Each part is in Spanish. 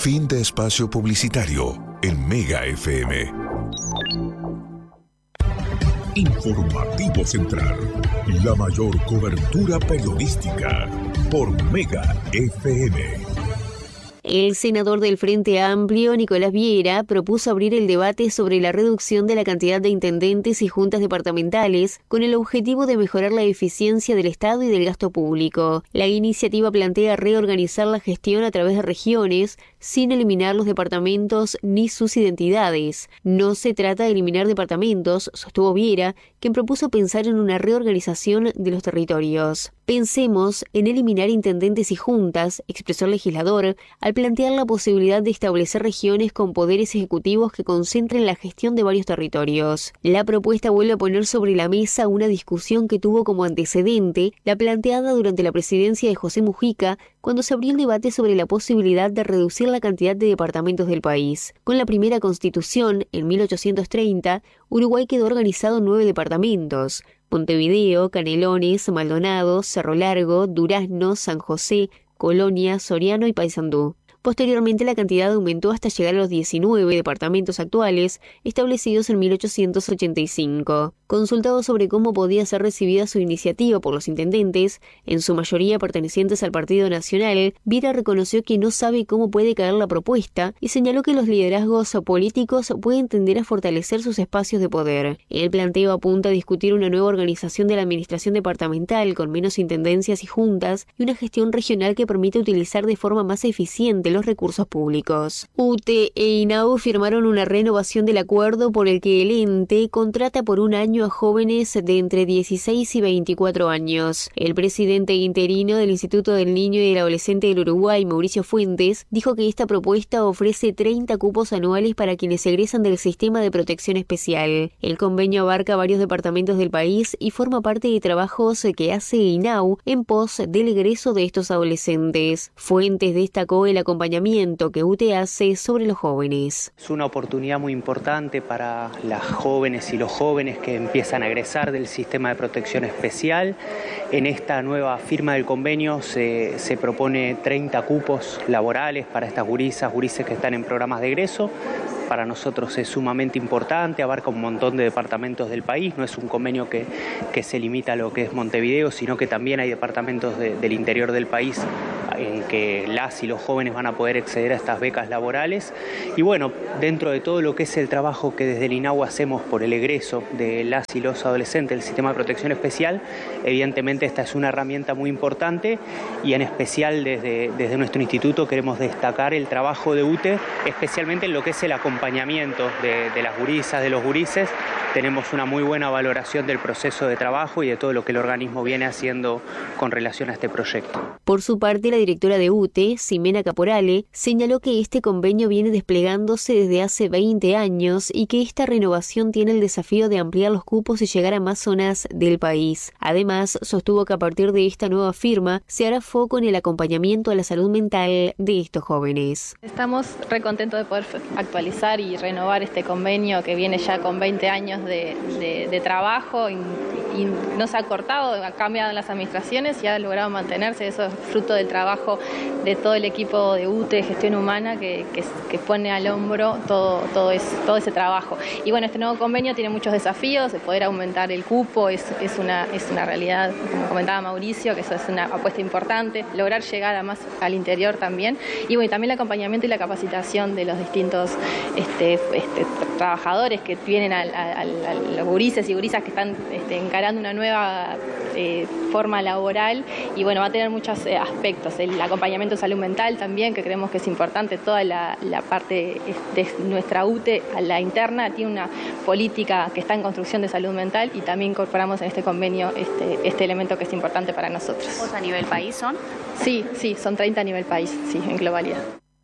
Fin de espacio publicitario en Mega FM. Informativo Central, la mayor cobertura periodística por Mega FM. El senador del Frente Amplio, Nicolás Viera, propuso abrir el debate sobre la reducción de la cantidad de intendentes y juntas departamentales con el objetivo de mejorar la eficiencia del Estado y del gasto público. La iniciativa plantea reorganizar la gestión a través de regiones sin eliminar los departamentos ni sus identidades. No se trata de eliminar departamentos, sostuvo Viera, quien propuso pensar en una reorganización de los territorios. Pensemos en eliminar intendentes y juntas, expresó el legislador, al plantear la posibilidad de establecer regiones con poderes ejecutivos que concentren la gestión de varios territorios. La propuesta vuelve a poner sobre la mesa una discusión que tuvo como antecedente la planteada durante la presidencia de José Mujica, cuando se abrió el debate sobre la posibilidad de reducir la cantidad de departamentos del país. Con la primera constitución, en 1830, Uruguay quedó organizado en 9 departamentos: Montevideo, Canelones, Maldonado, Cerro Largo, Durazno, San José, Colonia, Soriano y Paysandú. Posteriormente, la cantidad aumentó hasta llegar a los 19 departamentos actuales, establecidos en 1885. Consultado sobre cómo podía ser recibida su iniciativa por los intendentes, en su mayoría pertenecientes al Partido Nacional, Viera reconoció que no sabe cómo puede caer la propuesta y señaló que los liderazgos políticos pueden tender a fortalecer sus espacios de poder. El planteo apunta a discutir una nueva organización de la administración departamental con menos intendencias y juntas y una gestión regional que permite utilizar de forma más eficiente los recursos públicos. UTE e INAU firmaron una renovación del acuerdo por el que el ente contrata por un año a jóvenes de entre 16 y 24 años. El presidente interino del Instituto del Niño y del Adolescente del Uruguay, Mauricio Fuentes, dijo que esta propuesta ofrece 30 cupos anuales para quienes egresan del sistema de protección especial. El convenio abarca varios departamentos del país y forma parte de trabajos que hace INAU en pos del egreso de estos adolescentes. Fuentes destacó el acompañamiento que UTE hace sobre los jóvenes. Es una oportunidad muy importante para las jóvenes y los jóvenes que empiezan a egresar del sistema de protección especial. En esta nueva firma del convenio se propone 30 cupos laborales para estas gurises que están en programas de egreso. Para nosotros es sumamente importante, abarca un montón de departamentos del país, no es un convenio que se limita a lo que es Montevideo, sino que también hay departamentos del interior del país en que las y los jóvenes van a poder acceder a estas becas laborales. Y bueno, dentro de todo lo que es el trabajo que desde el INAU hacemos por el egreso de las y los adolescentes del sistema de protección especial, evidentemente esta es una herramienta muy importante y en especial desde nuestro instituto queremos destacar el trabajo de UTE, especialmente en lo que es el acompañamiento de las gurisas, de los gurises. Tenemos una muy buena valoración del proceso de trabajo y de todo lo que el organismo viene haciendo con relación a este proyecto. Por su parte, la directora de UTE, Ximena Caporale, señaló que este convenio viene desplegándose desde hace 20 años y que esta renovación tiene el desafío de ampliar los cupos y llegar a más zonas del país. Además, sostuvo que a partir de esta nueva firma se hará foco en el acompañamiento a la salud mental de estos jóvenes. Estamos re contentos de poder actualizar y renovar este convenio que viene ya con 20 años de trabajo y no se ha cortado, ha cambiado en las administraciones y ha logrado mantenerse. Eso es fruto del trabajo de todo el equipo de UTE, Gestión Humana, que pone al hombro todo ese trabajo. Y bueno, este nuevo convenio tiene muchos desafíos, de poder aumentar el cupo es una realidad, como comentaba Mauricio, que eso es una apuesta importante, lograr llegar más al interior también. Y bueno, también el acompañamiento y la capacitación de los distintos trabajadores que vienen a los gurises y gurisas que están encarando una nueva forma laboral. Y bueno, va a tener muchos aspectos, el acompañamiento de salud mental también, que creemos que es importante. Toda la parte de nuestra UTE, a la interna, tiene una política que está en construcción de salud mental y también incorporamos en este convenio este elemento que es importante para nosotros. ¿A nivel país son? Sí, son 30 a nivel país, sí, en globalidad.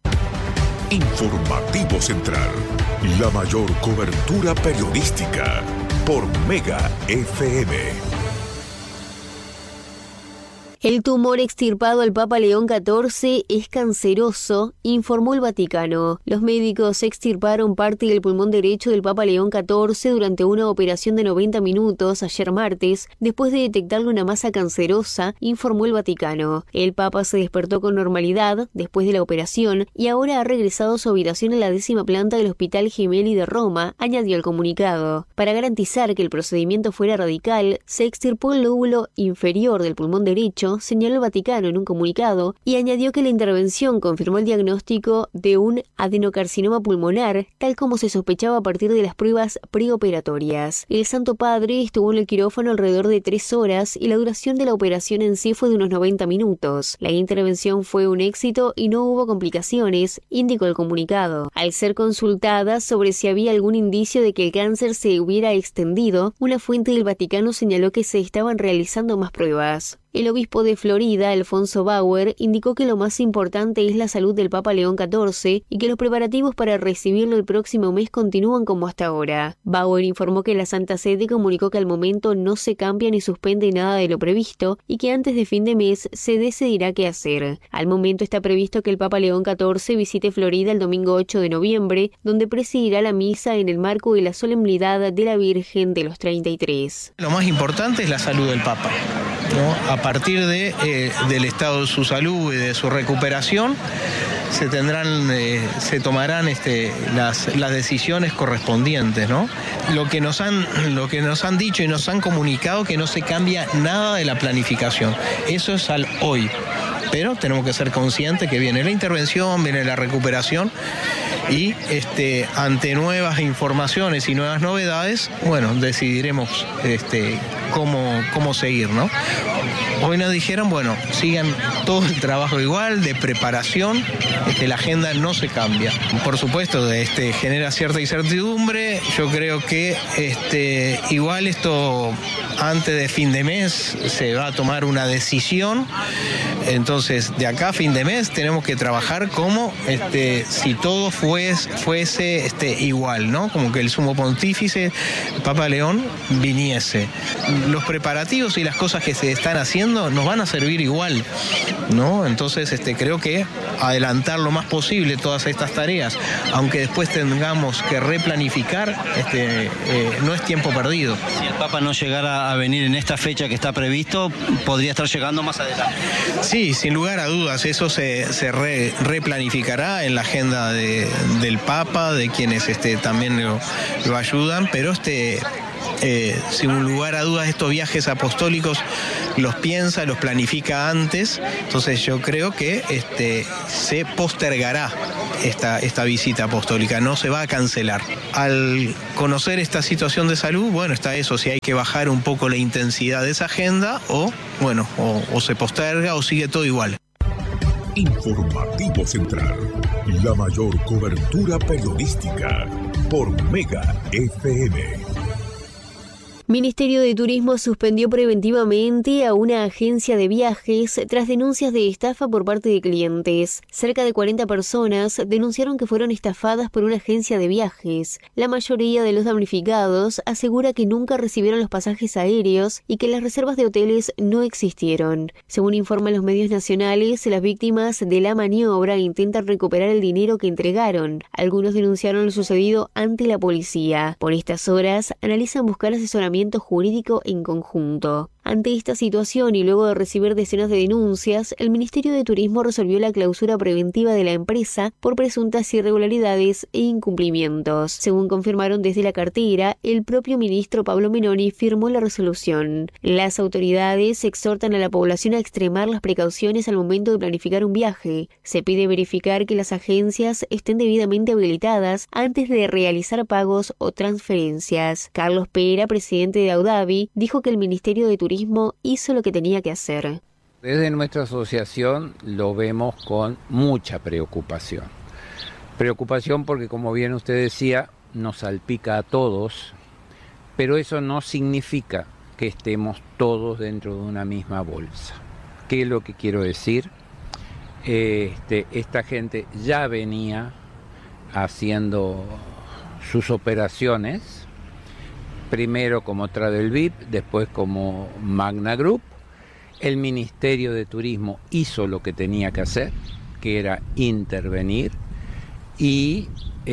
Informativo Central, la mayor cobertura periodística por Mega FM. El tumor extirpado al Papa León XIV es canceroso, informó el Vaticano. Los médicos extirparon parte del pulmón derecho del Papa León XIV durante una operación de 90 minutos ayer martes, después de detectarle una masa cancerosa, informó el Vaticano. El Papa se despertó con normalidad después de la operación y ahora ha regresado a su habitación en la 10ª planta del Hospital Gemelli de Roma, añadió el comunicado. Para garantizar que el procedimiento fuera radical, se extirpó el lóbulo inferior del pulmón derecho, señaló el Vaticano en un comunicado, y añadió que la intervención confirmó el diagnóstico de un adenocarcinoma pulmonar, tal como se sospechaba a partir de las pruebas preoperatorias. El Santo Padre estuvo en el quirófano alrededor de 3 horas y la duración de la operación en sí fue de unos 90 minutos. La intervención fue un éxito y no hubo complicaciones, indicó el comunicado. Al ser consultada sobre si había algún indicio de que el cáncer se hubiera extendido, una fuente del Vaticano señaló que se estaban realizando más pruebas. El obispo de Florida, Alfonso Bauer, indicó que lo más importante es la salud del Papa León XIV y que los preparativos para recibirlo el próximo mes continúan como hasta ahora. Bauer informó que la Santa Sede comunicó que al momento no se cambia ni suspende nada de lo previsto y que antes de fin de mes se decidirá qué hacer. Al momento está previsto que el Papa León XIV visite Florida el domingo 8 de noviembre, donde presidirá la misa en el marco de la solemnidad de la Virgen de los 33. Lo más importante es la salud del Papa, ¿no? A partir del estado de su salud y de su recuperación se tomarán las decisiones correspondientes, ¿no? Lo que nos han dicho y nos han comunicado que no se cambia nada de la planificación. Eso es al hoy. Pero tenemos que ser conscientes que viene la intervención, viene la recuperación y ante nuevas informaciones y nuevas novedades, bueno, decidiremos cómo seguir, ¿no? Hoy nos dijeron, bueno, sigan todo el trabajo igual, de preparación, la agenda no se cambia. Por supuesto, genera cierta incertidumbre. Yo creo que igual esto antes de fin de mes se va a tomar una decisión. Entonces, de acá a fin de mes tenemos que trabajar como si todo fuese igual, ¿no? Como que el sumo pontífice, el Papa León, viniese. Los preparativos y las cosas que se están haciendo nos van a servir igual, ¿no? Entonces, creo que adelantar lo más posible todas estas tareas, aunque después tengamos que replanificar, no es tiempo perdido. Si el Papa no llegara a venir en esta fecha que está previsto, podría estar llegando más adelante. Sí, sin lugar a dudas, eso se replanificará en la agenda del Papa, de quienes también lo ayudan, pero sin lugar a dudas estos viajes apostólicos los piensa, los planifica antes, entonces yo creo que se postergará esta visita apostólica, no se va a cancelar. Al conocer esta situación de salud, bueno, está eso, si hay que bajar un poco la intensidad de esa agenda o se posterga o sigue todo igual. Informativo Central, la mayor cobertura periodística por Mega FM. Ministerio de Turismo suspendió preventivamente a una agencia de viajes tras denuncias de estafa por parte de clientes. Cerca de 40 personas denunciaron que fueron estafadas por una agencia de viajes. La mayoría de los damnificados asegura que nunca recibieron los pasajes aéreos y que las reservas de hoteles no existieron. Según informan los medios nacionales, las víctimas de la maniobra intentan recuperar el dinero que entregaron. Algunos denunciaron lo sucedido ante la policía. Por estas horas, analizan buscar asesoramiento jurídico en conjunto. Ante esta situación y luego de recibir decenas de denuncias, el Ministerio de Turismo resolvió la clausura preventiva de la empresa por presuntas irregularidades e incumplimientos. Según confirmaron desde la cartera, el propio ministro Pablo Menoni firmó la resolución. Las autoridades exhortan a la población a extremar las precauciones al momento de planificar un viaje. Se pide verificar que las agencias estén debidamente habilitadas antes de realizar pagos o transferencias. Carlos Pera, presidente de Audavi, dijo que el Ministerio de Turismo hizo lo que tenía que hacer. Desde nuestra asociación lo vemos con mucha preocupación. Preocupación porque, como bien usted decía, nos salpica a todos, pero eso no significa que estemos todos dentro de una misma bolsa. ¿Qué es lo que quiero decir? Esta gente ya venía haciendo sus operaciones, primero como Travel VIP, después como Magna Group, El Ministerio de Turismo hizo lo que tenía que hacer, que era intervenir, y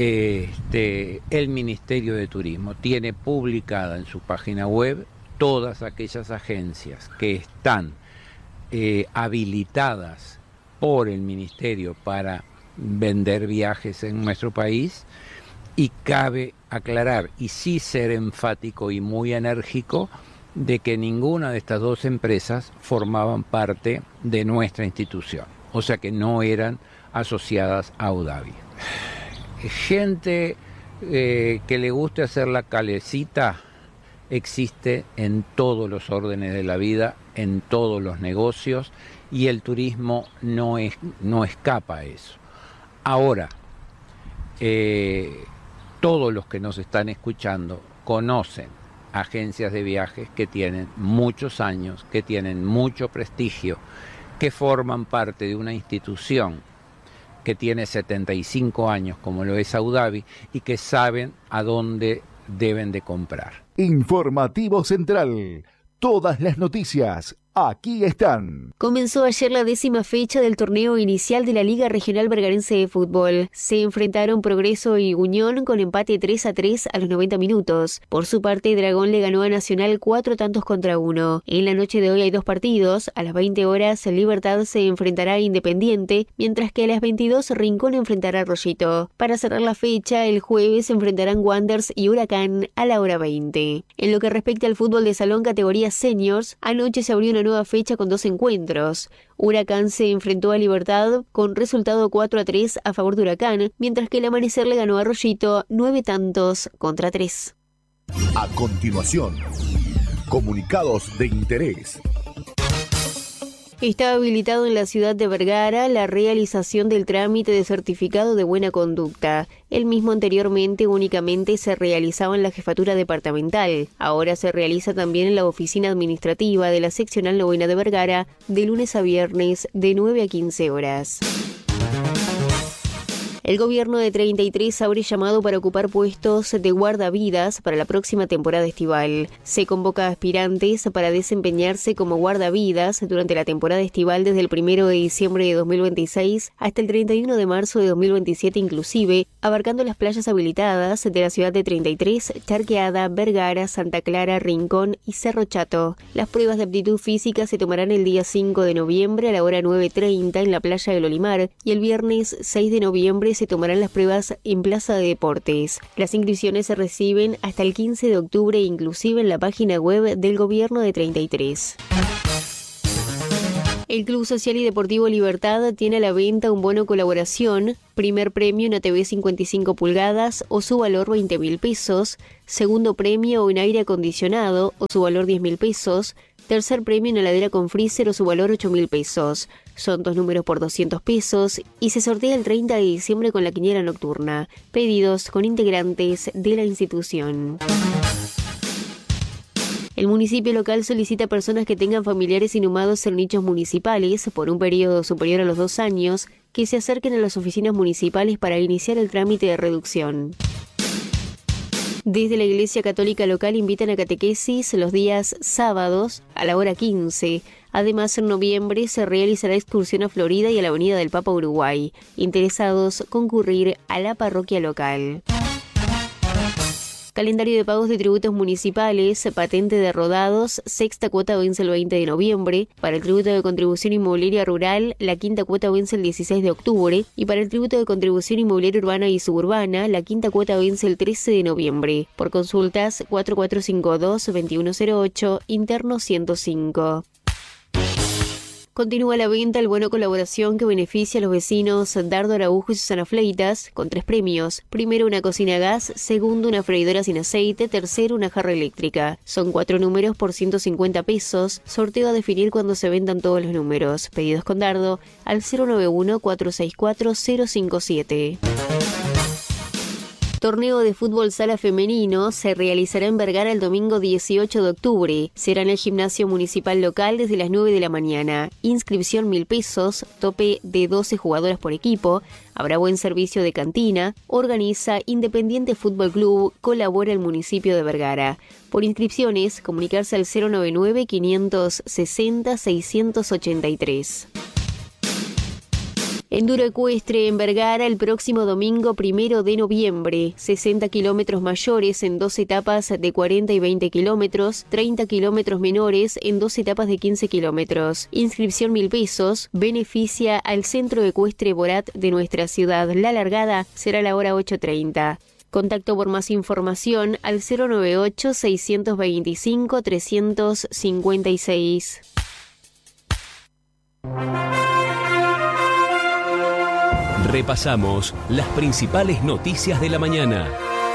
el Ministerio de Turismo tiene publicada en su página web todas aquellas agencias que están habilitadas por el Ministerio para vender viajes en nuestro país, y cabe aclarar y sí ser enfático y muy enérgico de que ninguna de estas dos empresas formaban parte de nuestra institución, o sea que no eran asociadas a Abu Dhabi. Gente que le guste hacer la calecita existe en todos los órdenes de la vida, en todos los negocios, y el turismo no escapa a eso. Ahora, todos los que nos están escuchando conocen agencias de viajes que tienen muchos años, que tienen mucho prestigio, que forman parte de una institución que tiene 75 años, como lo es Abu Dhabi, y que saben a dónde deben de comprar. Informativo Central. Todas las noticias aquí están. Comenzó ayer la 10ª fecha del torneo inicial de la Liga Regional Vergarense de Fútbol. Se enfrentaron Progreso y Unión con empate 3-3 a los 90 minutos. Por su parte, Dragón le ganó a Nacional 4-1. En la noche de hoy hay 2 partidos. A las 20 horas, Libertad se enfrentará a Independiente, mientras que a las 22 Rincón enfrentará a Rollito. Para cerrar la fecha, el jueves se enfrentarán Wanderers y Huracán a la hora 20. En lo que respecta al fútbol de salón categoría seniors, anoche se abrió una nueva fecha con 2 encuentros. Huracán se enfrentó a Libertad con resultado 4-3 a favor de Huracán, mientras que el Amanecer le ganó a Rollito 9-3. A continuación, comunicados de interés. Está habilitado en la ciudad de Vergara la realización del trámite de certificado de buena conducta. El mismo anteriormente únicamente se realizaba en la jefatura departamental. Ahora se realiza también en la oficina administrativa de la seccional 9 de Vergara, de lunes a viernes de 9 a 15 horas. El gobierno de 33 abre llamado para ocupar puestos de guardavidas para la próxima temporada estival. Se convoca a aspirantes para desempeñarse como guardavidas durante la temporada estival desde el 1 de diciembre de 2026 hasta el 31 de marzo de 2027 inclusive, abarcando las playas habilitadas de la ciudad de 33, Charqueada, Vergara, Santa Clara, Rincón y Cerro Chato. Las pruebas de aptitud física se tomarán el día 5 de noviembre a la hora 9:30 en la playa del Olimar y el viernes 6 de noviembre se tomarán las pruebas en Plaza de Deportes. Las inscripciones se reciben hasta el 15 de octubre inclusive en la página web del gobierno de 33. El Club Social y Deportivo Libertad tiene a la venta un bono colaboración, primer premio una TV 55 pulgadas o su valor 20.000 pesos, segundo premio un aire acondicionado o su valor 10.000 pesos, tercer premio una heladera con freezer o su valor 8.000 pesos. Son 2 números por 200 pesos y se sortea el 30 de diciembre con la quiniela nocturna. Pedidos con integrantes de la institución. El municipio local solicita a personas que tengan familiares inhumados en nichos municipales por un periodo superior a los 2 años que se acerquen a las oficinas municipales para iniciar el trámite de reducción. Desde la Iglesia Católica local invitan a catequesis los días sábados a la hora 15. Además, en noviembre se realizará excursión a Florida y a la Avenida del Papa Uruguay. Interesados, concurrir a la parroquia local. Calendario de pagos de tributos municipales, patente de rodados, sexta cuota vence el 20 de noviembre. Para el tributo de contribución inmobiliaria rural, la quinta cuota vence el 16 de octubre. Y para el tributo de contribución inmobiliaria urbana y suburbana, la quinta cuota vence el 13 de noviembre. Por consultas, 4452-2108, interno 105. Continúa la venta el bono colaboración que beneficia a los vecinos Dardo Araujo y Susana Fleitas con 3 premios. Primero, una cocina a gas. Segundo, una freidora sin aceite. Tercero, una jarra eléctrica. Son 4 números por 150 pesos. Sorteo a definir cuando se vendan todos los números. Pedidos con Dardo al 091-464-057. Torneo de fútbol sala femenino se realizará en Vergara el domingo 18 de octubre. Será en el gimnasio municipal local desde las 9 de la mañana. Inscripción 1.000 pesos, tope de 12 jugadoras por equipo. Habrá buen servicio de cantina. Organiza Independiente Fútbol Club. Colabora el municipio de Vergara. Por inscripciones, comunicarse al 099-560-683. Enduro ecuestre en Vergara el próximo domingo 1 de noviembre. 60 kilómetros mayores en 2 etapas de 40 y 20 kilómetros, 30 kilómetros menores en 2 etapas de 15 kilómetros. Inscripción 1.000 pesos, beneficia al Centro Ecuestre Borat de nuestra ciudad. La largada será a la hora 8:30. Contacto por más información al 098-625-356. Repasamos las principales noticias de la mañana.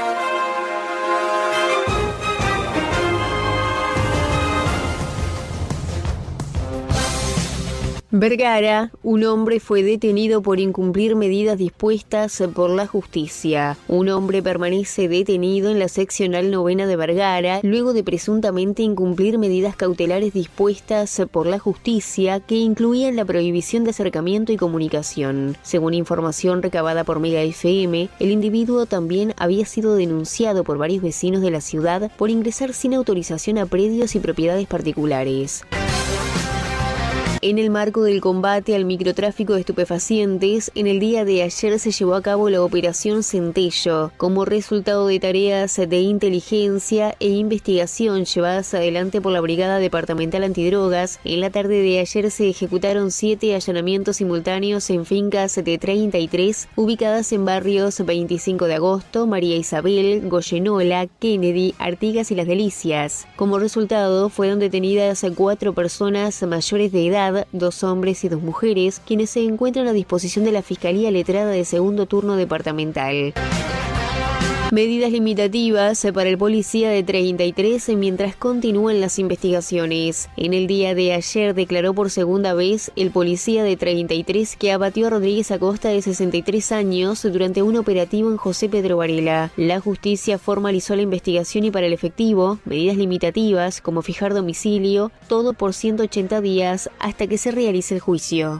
Vergara, un hombre fue detenido por incumplir medidas dispuestas por la justicia. Un hombre permanece detenido en la seccional 9 de Vergara luego de presuntamente incumplir medidas cautelares dispuestas por la justicia que incluían la prohibición de acercamiento y comunicación. Según información recabada por Mega FM, el individuo también había sido denunciado por varios vecinos de la ciudad por ingresar sin autorización a predios y propiedades particulares. En el marco del combate al microtráfico de estupefacientes, en el día de ayer se llevó a cabo la Operación Centello, como resultado de tareas de inteligencia e investigación llevadas adelante por la Brigada Departamental Antidrogas. En la tarde de ayer se ejecutaron 7 allanamientos simultáneos en fincas de 33, ubicadas en barrios 25 de Agosto, María Isabel, Goyenola, Kennedy, Artigas y Las Delicias. Como resultado, fueron detenidas 4 personas mayores de edad, 2 hombres y 2 mujeres, quienes se encuentran a disposición de la Fiscalía Letrada de Segundo Turno Departamental. Medidas limitativas para el policía de 33 mientras continúan las investigaciones. En el día de ayer declaró por segunda vez el policía de 33 que abatió a Rodríguez Acosta de 63 años durante un operativo en José Pedro Varela. La justicia formalizó la investigación y para el efectivo, medidas limitativas como fijar domicilio, todo por 180 días hasta que se realice el juicio.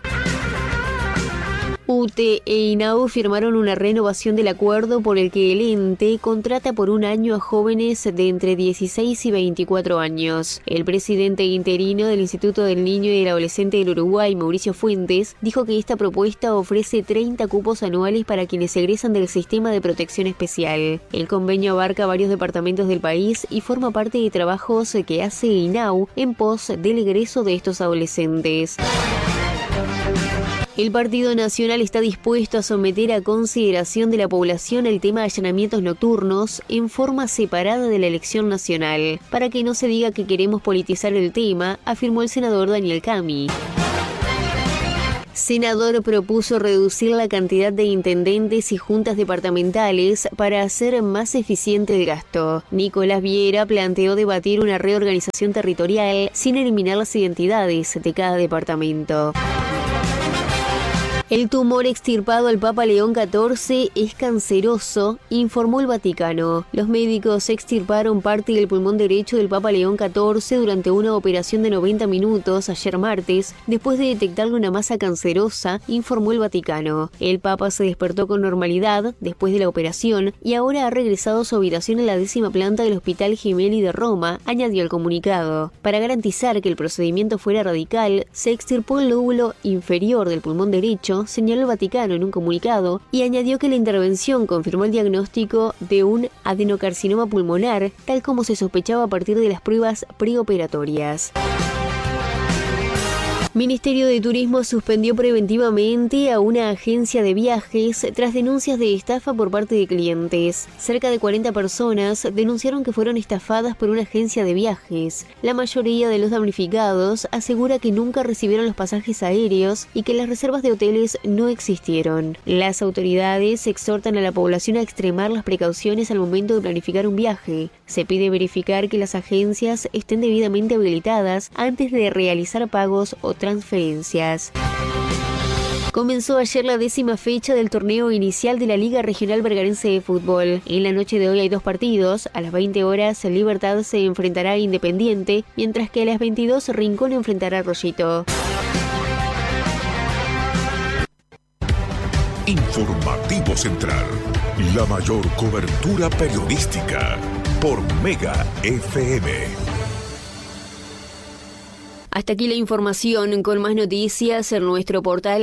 UTE e INAU firmaron una renovación del acuerdo por el que el ente contrata por un año a jóvenes de entre 16 y 24 años. El presidente interino del Instituto del Niño y del Adolescente del Uruguay, Mauricio Fuentes, dijo que esta propuesta ofrece 30 cupos anuales para quienes egresan del sistema de protección especial. El convenio abarca varios departamentos del país y forma parte de trabajos que hace INAU en pos del egreso de estos adolescentes. El Partido Nacional está dispuesto a someter a consideración de la población el tema de allanamientos nocturnos en forma separada de la elección nacional, para que no se diga que queremos politizar el tema, afirmó el senador Daniel Cami. Senador propuso reducir la cantidad de intendentes y juntas departamentales para hacer más eficiente el gasto. Nicolás Viera planteó debatir una reorganización territorial sin eliminar las identidades de cada departamento. El tumor extirpado al Papa León XIV es canceroso, informó el Vaticano. Los médicos extirparon parte del pulmón derecho del Papa León XIV durante una operación de 90 minutos ayer martes, después de detectarle una masa cancerosa, informó el Vaticano. El Papa se despertó con normalidad después de la operación y ahora ha regresado a su habitación en la 10ª planta del Hospital Gemelli de Roma, añadió el comunicado. Para garantizar que el procedimiento fuera radical, se extirpó el lóbulo inferior del pulmón derecho, señaló el Vaticano en un comunicado, y añadió que la intervención confirmó el diagnóstico de un adenocarcinoma pulmonar, tal como se sospechaba a partir de las pruebas preoperatorias. Ministerio de Turismo suspendió preventivamente a una agencia de viajes tras denuncias de estafa por parte de clientes. Cerca de 40 personas denunciaron que fueron estafadas por una agencia de viajes. La mayoría de los damnificados asegura que nunca recibieron los pasajes aéreos y que las reservas de hoteles no existieron. Las autoridades exhortan a la población a extremar las precauciones al momento de planificar un viaje. Se pide verificar que las agencias estén debidamente habilitadas antes de realizar pagos o transferencias. Comenzó ayer la 10ª fecha del torneo inicial de la Liga Regional Bergarense de Fútbol. En la noche de hoy hay 2 partidos. A las 20 horas, Libertad se enfrentará a Independiente, mientras que a las 22 Rincón enfrentará a Rollito. Informativo Central, la mayor cobertura periodística por Mega FM. Hasta aquí la información. Con más noticias en nuestro portal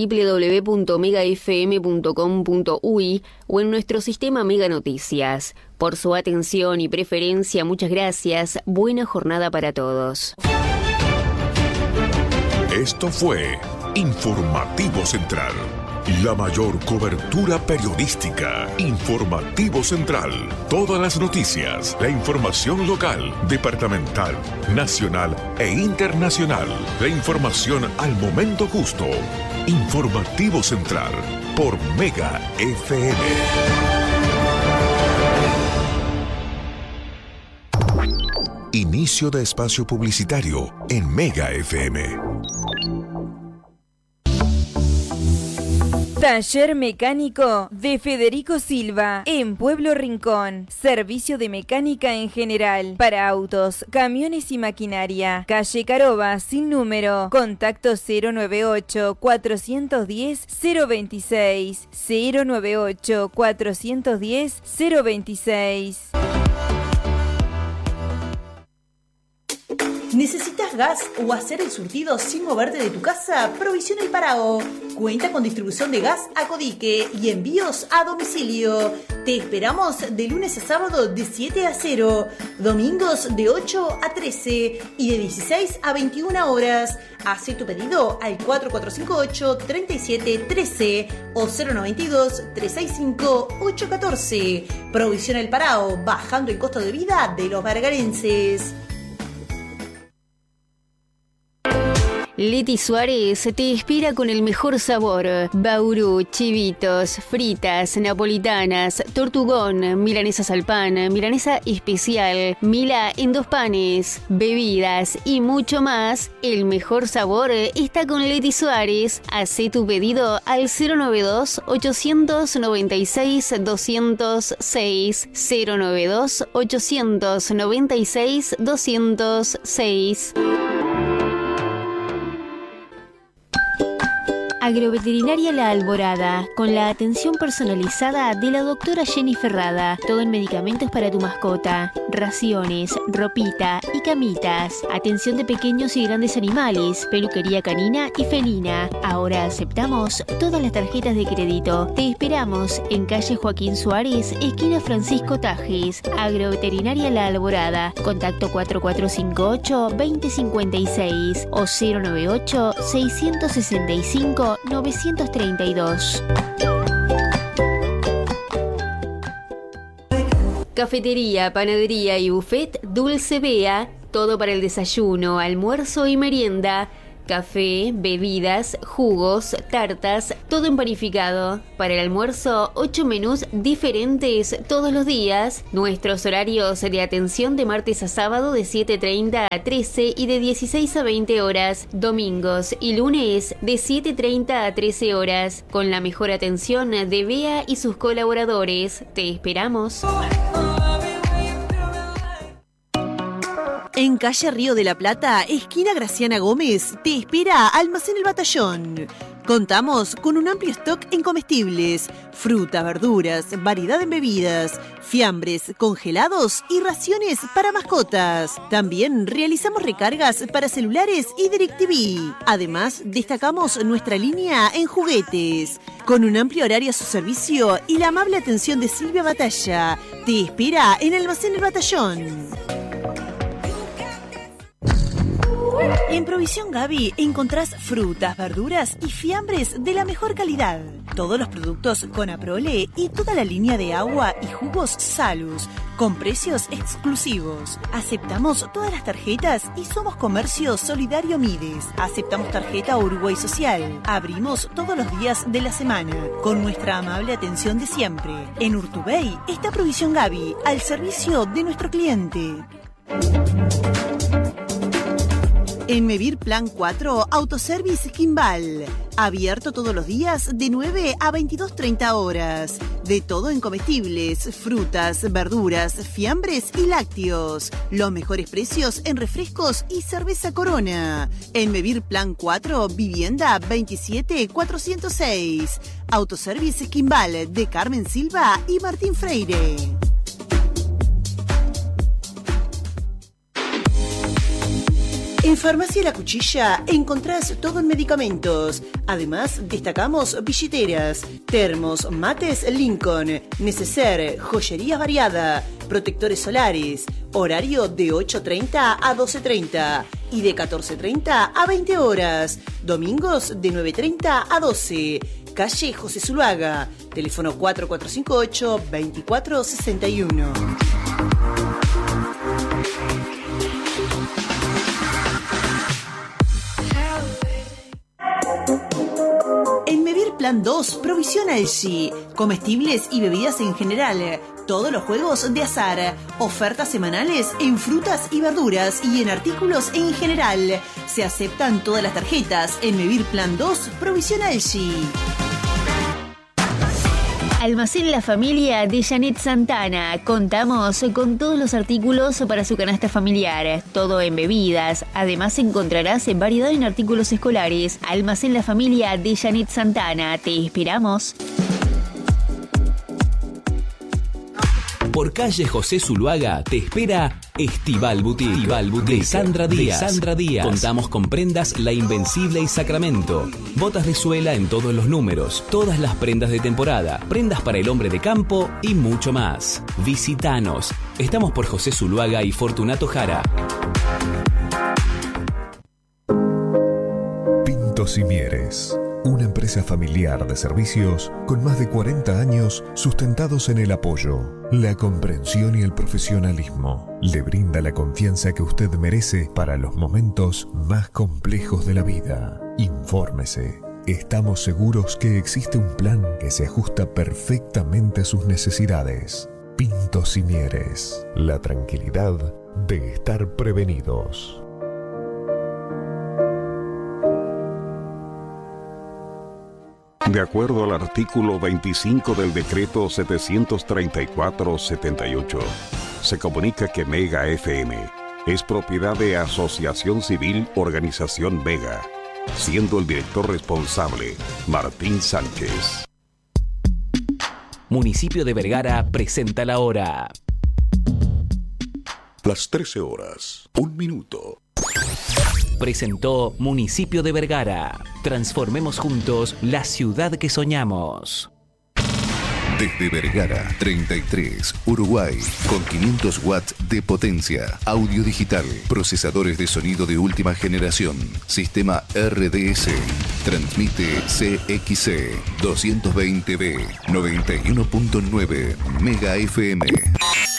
www.megafm.com.uy o en nuestro sistema Mega Noticias. Por su atención y preferencia, muchas gracias. Buena jornada para todos. Esto fue Informativo Central, la mayor cobertura periodística. Informativo Central. Todas las noticias, la información local, departamental, nacional e internacional. La información al momento justo. Informativo Central por Mega FM. Inicio de espacio publicitario en Mega FM. Taller Mecánico de Federico Silva, en Pueblo Rincón. Servicio de mecánica en general, para autos, camiones y maquinaria. Calle Caroba, sin número. Contacto 098-410-026. 098-410-026. ¿Necesitas gas o hacer el surtido sin moverte de tu casa? Provisión El Parao. Cuenta con distribución de gas a Codique y envíos a domicilio. Te esperamos de lunes a sábado de 7 a 0, domingos de 8 a 13 y de 16 a 21 horas. Haz tu pedido al 4458-3713 o 092-365-814. Provisión El Parao, bajando el costo de vida de los bergarenses. Leti Suárez te espera con el mejor sabor. Bauru, chivitos, fritas, napolitanas, tortugón, milanesas al pan, milanesa especial, mila en 2 panes, bebidas y mucho más. El mejor sabor está con Leti Suárez. Hacé tu pedido al 092-896-206. 092-896-206. Agroveterinaria La Alborada, con la atención personalizada de la doctora Jenny Ferrada. Todo en medicamentos para tu mascota, raciones, ropita y camitas. Atención de pequeños y grandes animales, peluquería canina y felina. Ahora aceptamos todas las tarjetas de crédito. Te esperamos en calle Joaquín Suárez, esquina Francisco Tajes. Agroveterinaria La Alborada. Contacto 4458-2056 o 098-665-932. Cafetería, panadería y buffet Dulce Bea, todo para el desayuno, almuerzo y merienda. Café, bebidas, jugos, tartas, todo en panificado. Para el almuerzo, 8 menús diferentes todos los días. Nuestros horarios de atención de martes a sábado de 7:30 a 13 y de 16 a 20 horas. Domingos y lunes de 7:30 a 13 horas. Con la mejor atención de Bea y sus colaboradores. Te esperamos. En calle Río de la Plata, esquina Graciana Gómez, te espera Almacén El Batallón. Contamos con un amplio stock en comestibles, frutas, verduras, variedad en bebidas, fiambres, congelados y raciones para mascotas. También realizamos recargas para celulares y DirecTV. Además, destacamos nuestra línea en juguetes. Con un amplio horario a su servicio y la amable atención de Silvia Batalla, te espera en Almacén El Batallón. En Provisión Gaby encontrás frutas, verduras y fiambres de la mejor calidad. Todos los productos con Aprole y toda la línea de agua y jugos Salus, con precios exclusivos. Aceptamos todas las tarjetas y somos Comercio Solidario Mides. Aceptamos tarjeta Uruguay Social. Abrimos todos los días de la semana, con nuestra amable atención de siempre. En Urtubey está Provisión Gaby, al servicio de nuestro cliente. En Mevir Plan 4, Autoservice Kimball. Abierto todos los días de 9 a 22:30 horas. De todo en comestibles, frutas, verduras, fiambres y lácteos. Los mejores precios en refrescos y cerveza Corona. En Mevir Plan 4, Vivienda 27406. Autoservice Kimball de Carmen Silva y Martín Freire. En Farmacia La Cuchilla encontrás todo en medicamentos. Además, destacamos billeteras, termos, mates Lincoln, neceser, joyería variada, protectores solares. Horario de 8:30 a 12:30 y de 14:30 a 20 horas. Domingos de 9:30 a 12. Calle José Zuluaga. Teléfono 4458-2461. En Mevir Plan 2, provisión Elgi, comestibles y bebidas en general, todos los juegos de azar, ofertas semanales en frutas y verduras y en artículos en general. Se aceptan todas las tarjetas en Mevir Plan 2, provisión Elgi. Almacén La Familia de Janet Santana. Contamos con todos los artículos para su canasta familiar, todo en bebidas. Además encontrarás variedad en artículos escolares. Almacén La Familia de Janet Santana. Te esperamos. Por calle José Zuluaga te espera Estival Boutique de Sandra Díaz. Contamos con prendas La Invencible y Sacramento, botas de suela en todos los números, todas las prendas de temporada, prendas para el hombre de campo y mucho más. Visítanos. Estamos por José Zuluaga y Fortunato Jara. Pintos y Mieres, una empresa familiar de servicios con más de 40 años sustentados en el apoyo, la comprensión y el profesionalismo. Le brinda la confianza que usted merece para los momentos más complejos de la vida. Infórmese. Estamos seguros que existe un plan que se ajusta perfectamente a sus necesidades. Pintos y Mieres, la tranquilidad de estar prevenidos. De acuerdo al artículo 25 del decreto 734-78, se comunica que Mega FM es propiedad de Asociación Civil Organización Mega, siendo el director responsable Martín Sánchez. Municipio de Vergara presenta la hora. Las 13 horas, 1 minuto. Presentó Municipio de Vergara. Transformemos juntos la ciudad que soñamos. Desde Vergara 33, Uruguay, con 500 watts de potencia, audio digital, procesadores de sonido de última generación, sistema RDS, transmite CXC 220B 91.9 Mega FM.